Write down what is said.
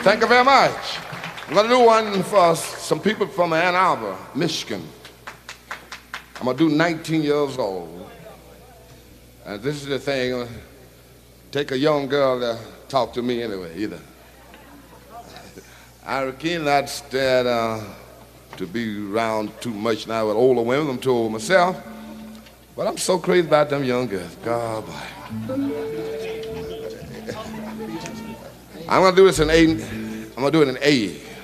Thank you very much. I'm going to do one for some people from Ann Arbor, Michigan. I'm going to do 19 years old. And this is the thing, take a young girl to talk to me anyway, either. I cannot stand to be around too much now with older women, I'm told myself. But I'm so crazy about them young girls. God, boy. I'm going to do this in A. I'm going to do it in A.